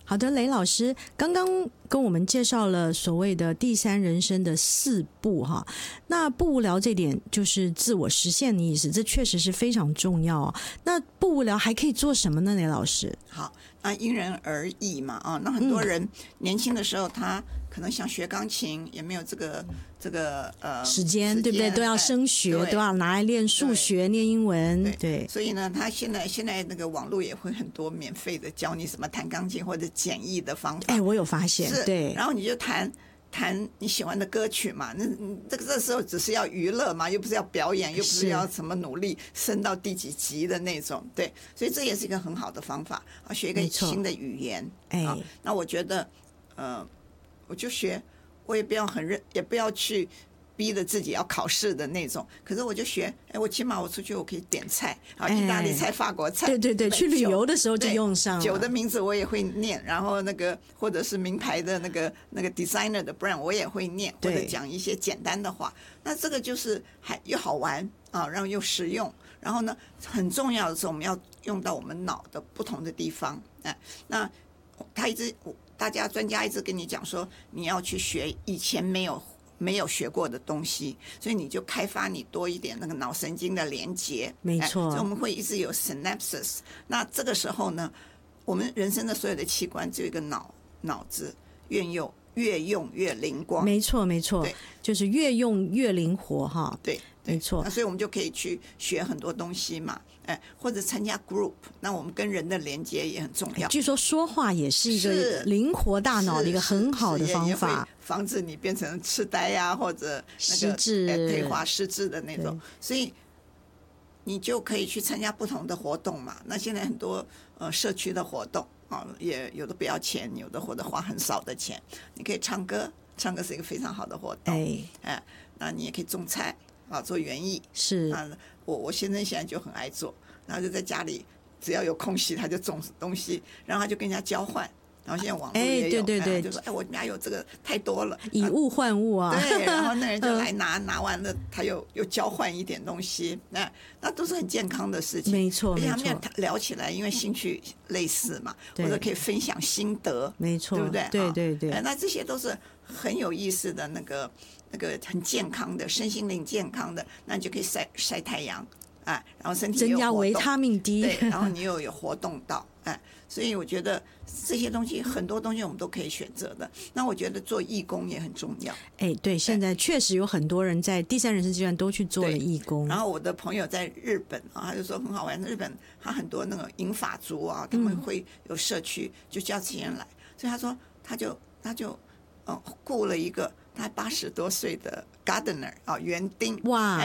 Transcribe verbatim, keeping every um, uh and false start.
好的，雷老师刚刚跟我们介绍了所谓的第三人生的四步哈，那不无聊这点就是自我实现的意思，这确实是非常重要啊。那不无聊还可以做什么呢？雷老师？ 好，那因人而异嘛啊，那很多人年轻的时候他可能想学钢琴，也没有这个这个呃时间，对不对？都要升学，都要拿来练数学、念英文，对。对所以呢，他现在现在那个网络也会很多免费的教你什么弹钢琴或者简易的方法。 哎，我有发现，对。 然后你就弹弹你喜欢的歌曲嘛，那这个这时候只是要娱乐嘛，又不是要表演，又不是要什么努力升到第几级的那种，对。所以这也是一个很好的方法啊，学一个新的语言。哎，啊，那我觉得，呃。我就学，我也不要很认，也不要去逼着自己要考试的那种。可是我就学，哎，我起码我出去我可以点菜啊，意大利菜、法国菜， 对对对，去旅游的时候就用上了。 酒的名字我也会念，然后那个或者是名牌的那个那个 designer 的 brand 我也会念，或者讲一些简单的话。那这个就是还又好玩啊，然后又实用。然后呢，很重要的是我们要用到我们脑的不同的地方。哎，那他一直。大家专家一直跟你讲说，你要去学以前没有没有学过的东西，所以你就开发你多一点那个脑神经的连接。 没错， 所以我们会一直有 synapses。那这个时候呢，我们人生的所有的器官只有一个脑脑子，越用越用越灵光。 没错，没错，就是越用越灵活哈。 对， 没错。 那所以我们就可以去学很多东西嘛。哎，或者参加 group， 那我们跟人的连接也很重要。 据说说话也是一个灵活大脑的一个很好的方法， 防止你变成痴呆呀、啊，或者那个失智、 退化、失智的那种。所以你就可以去参加不同的活动嘛。那现在很多呃社区的活动啊，也有的不要钱，有的或者花很少的钱。你可以唱歌，唱歌是一个非常好的活动。哎，哎，那你也可以种菜啊，做园艺是啊。我我先生现在就很爱做，然后就在家里只要有空隙他就种东西，然后他就跟人家交换，然后现在网络也有， 哎，对对对， 就说哎我们家有这个太多了， 以物换物啊， 对，然后那人就来拿，拿完了他又又交换一点东西，那那都是很健康的事情， 没错， 而且他们聊起来，因为兴趣类似嘛，或者可以分享心得， 没错， 对不对？ 对对对， 那这些都是很有意思的那个那个很健康的身心灵健康的，那你就可以晒晒太阳。哎，然后身体增加维他命 D， 对，然后你又有活动到，哎，所以我觉得这些东西很多东西我们都可以选择的。那我觉得做义工也很重要。 哎，对，现在确实有很多人在第三人生阶段都去做了义工。 然后我的朋友在日本啊，他就说很好玩，日本他很多那个银发族啊，他们会有社区，就叫这些人来，所以他说他就他就呃雇了一个他八十多岁的 gardener 啊园丁， 哇。